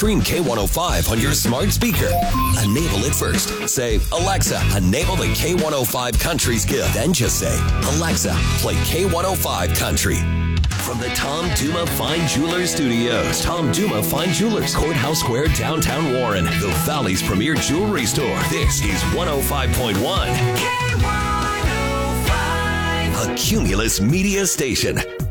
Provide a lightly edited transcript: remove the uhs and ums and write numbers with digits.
Stream K105 on your smart speaker. Enable it first. Say, Alexa, enable the K105 Country skill. Then just say, Alexa, play K105 Country. From the Tom Duma Fine Jewelers Studios, Tom Duma Fine Jewelers, Courthouse Square, downtown Warren, the Valley's premier jewelry store. This is 105.1 K105, a Cumulus Media Station.